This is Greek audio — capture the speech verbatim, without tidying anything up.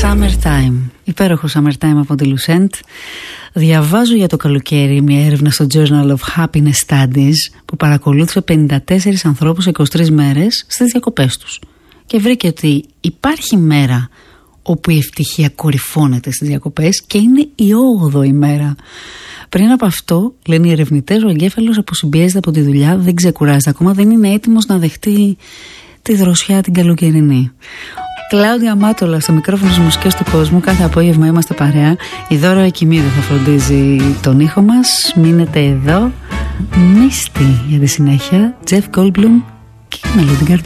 Summertime. Υπέροχο Summertime από τη Lucent. Διαβάζω για το καλοκαίρι μια έρευνα στο Journal of Happiness Studies που παρακολούθησε πενήντα τέσσερις ανθρώπους σε είκοσι τρεις μέρες στις διακοπές τους. Και βρήκε ότι υπάρχει μέρα όπου η ευτυχία κορυφώνεται στις διακοπές και είναι η όγδοη μέρα. Πριν από αυτό, λένε οι ερευνητές, ο εγκέφαλος αποσυμπιέζεται από τη δουλειά, δεν ξεκουράζεται ακόμα, δεν είναι έτοιμος να δεχτεί τη δροσιά την καλοκαιρινή. Κλάουδια Μάτολα στο μικρόφωνο της μουσικής του κόσμου. Κάθε απόγευμα είμαστε παρέα. Η Δώρα Εκημίδου θα φροντίζει τον ήχο μας. Μείνετε εδώ. Μίστη για τη συνέχεια. Jeff Goldblum και Melody Gardot.